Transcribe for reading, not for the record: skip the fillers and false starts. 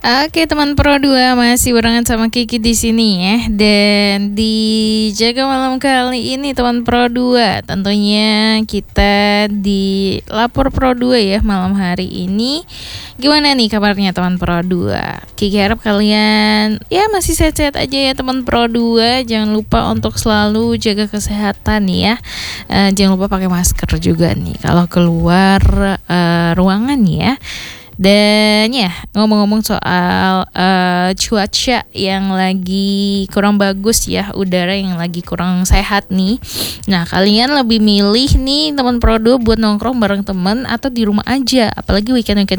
Oke teman Pro 2 masih barengan sama Kiki di sini ya. Dan di Jaga Malam kali ini teman Pro 2 tentunya kita di Lapor Pro 2 ya malam hari ini. Gimana nih kabarnya teman Pro 2? Kiki harap kalian ya masih sehat-sehat aja ya teman Pro 2. Jangan lupa untuk selalu jaga kesehatan ya. Jangan lupa pakai masker juga nih kalau keluar ruangan ya. Dan ya ngomong-ngomong soal cuaca yang lagi kurang bagus ya, udara yang lagi kurang sehat nih. Nah kalian lebih milih nih teman Pro 2 buat nongkrong bareng temen atau di rumah aja, apalagi weekend-weekend